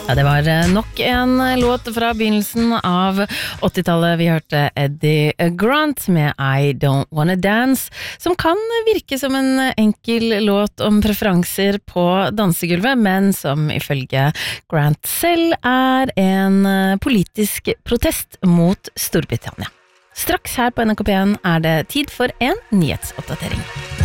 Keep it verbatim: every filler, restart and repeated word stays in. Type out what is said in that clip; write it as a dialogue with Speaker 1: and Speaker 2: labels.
Speaker 1: Ja, det var nok en låt fra begynnelsen av åttitallet. Vi hørte Eddie Grant med I Don't Wanna Dance, som kan virke som en enkel låt om preferanser på dansegulvet, men som ifølge Grant selv er en politisk protest mot Storbritannia. Straks her på N R K P en er det tid for en nyhetsoppdatering.